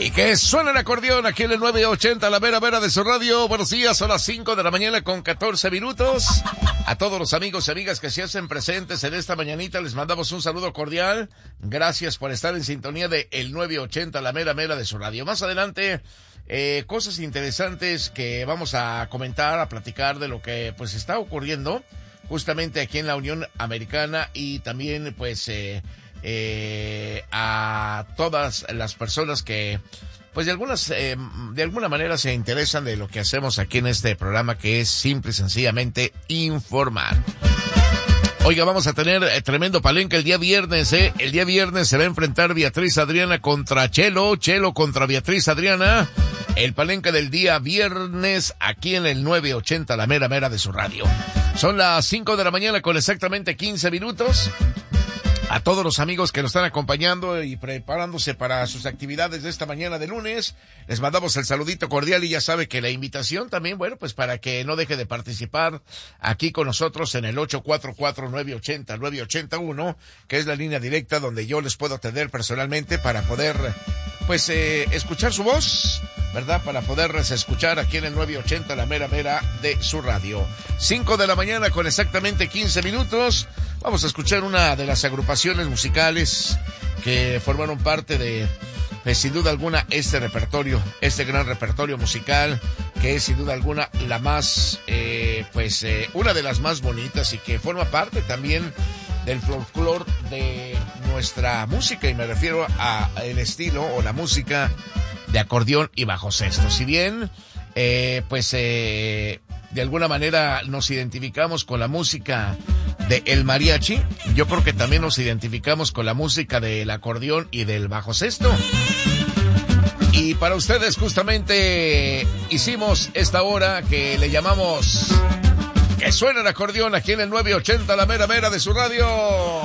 Y que suena el acordeón aquí en el 980, la mera mera de su radio. Buenos días, son las 5 de la mañana con 14 minutos. A todos los amigos y amigas que se hacen presentes en esta mañanita, les mandamos un saludo cordial. Gracias por estar en sintonía de el 980, la mera mera de su radio. Más adelante, cosas interesantes que vamos a comentar, a platicar de lo que pues está ocurriendo justamente aquí en la Unión Americana y también pues a todas las personas que pues de alguna manera se interesan de lo que hacemos aquí en este programa, que es simple y sencillamente informar. Oiga, vamos a tener tremendo palenque el día viernes, El día viernes se va a enfrentar Beatriz Adriana contra Chelo contra Beatriz Adriana. El palenque del día viernes aquí en el 980, la mera mera de su radio. Son las 5 de la mañana con exactamente 15 minutos. A todos los amigos que nos están acompañando y preparándose para sus actividades de esta mañana de lunes, les mandamos el saludito cordial y ya sabe que la invitación también, bueno, pues para que no deje de participar aquí con nosotros en el 844-980-981, que es la línea directa donde yo les puedo atender personalmente para poder, pues, escuchar su voz, ¿verdad? Para poderles escuchar aquí en el 980, la mera mera de su radio. 5 de la mañana con exactamente 15 minutos. Vamos a escuchar una de las agrupaciones musicales que formaron parte de, pues, sin duda alguna, este gran repertorio musical, que es sin duda alguna la más, una de las más bonitas y que forma parte también del folclore de nuestra música, y me refiero a el estilo o la música de acordeón y bajo sexto. Si bien, de alguna manera nos identificamos con la música de el mariachi, yo creo que también nos identificamos con la música del acordeón y del bajo sexto. Y para ustedes justamente hicimos esta hora que le llamamos Que suena el acordeón aquí en el 980, la mera mera de su radio.